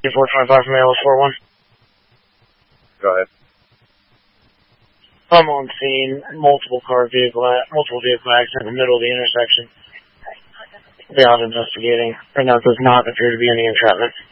425 from ALS 41. Go ahead. I'm on scene. Multiple vehicle accident in the middle of the intersection. Beyond investigating. Right now, it does not appear to be any entrapment.